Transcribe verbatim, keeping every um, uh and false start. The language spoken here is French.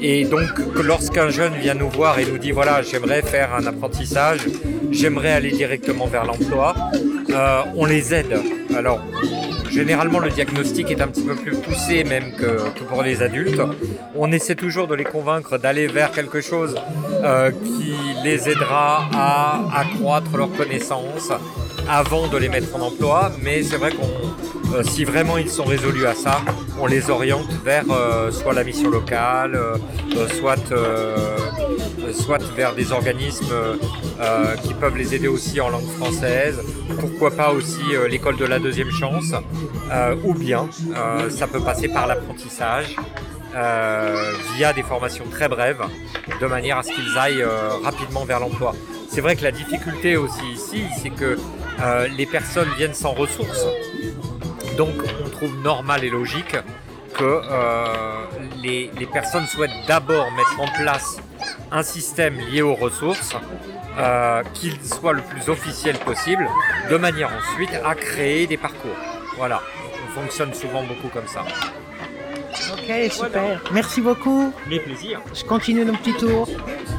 Et donc, lorsqu'un jeune vient nous voir et nous dit « Voilà, j'aimerais faire un apprentissage, j'aimerais aller directement vers l'emploi euh, », on les aide. Alors, généralement, le diagnostic est un petit peu plus poussé même que, que pour les adultes. On essaie toujours de les convaincre d'aller vers quelque chose euh, qui les aidera à accroître leurs connaissances avant de les mettre en emploi. Mais c'est vrai qu'on, euh, si vraiment ils sont résolus à ça, on les oriente vers euh, soit la mission locale, euh, soit, euh, soit vers des organismes euh, qui peuvent les aider aussi en langue française. Pourquoi pas aussi euh, l'école de la deuxième chance, euh, ou bien euh, ça peut passer par l'apprentissage euh, via des formations très brèves, de manière à ce qu'ils aillent euh, rapidement vers l'emploi. C'est vrai que la difficulté aussi ici, c'est que euh, les personnes viennent sans ressources, donc on trouve normal et logique que euh, les, les personnes souhaitent d'abord mettre en place un système lié aux ressources, euh, qu'il soit le plus officiel possible, de manière ensuite à créer des parcours. Voilà, on fonctionne souvent beaucoup comme ça. Ok, super. Merci beaucoup. Mes plaisirs. Je continue mon petit tour.